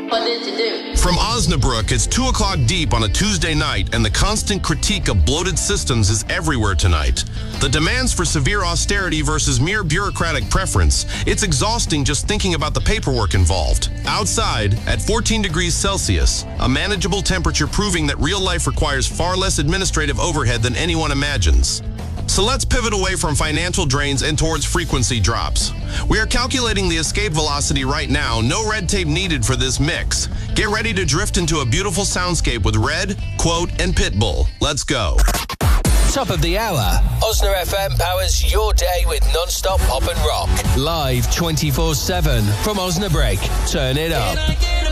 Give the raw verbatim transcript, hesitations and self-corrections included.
What did you do? From Osnabrück, it's two o'clock deep on a Tuesday night, and the constant critique of bloated systems is everywhere tonight. The demands for severe austerity versus mere bureaucratic preference. It's exhausting just thinking about the paperwork involved. Outside, at fourteen degrees Celsius, a manageable temperature proving that real life requires far less administrative overhead than anyone imagines. So let's pivot away from financial drains and towards frequency drops. We are calculating the escape velocity right now. No red tape needed for this mix. Get ready to drift into a beautiful soundscape with Red, Quote, and Pitbull. Let's go. Top of the hour. Osna F M powers your day with non-stop pop and rock. Live twenty-four seven from Osnabrück. Turn it up.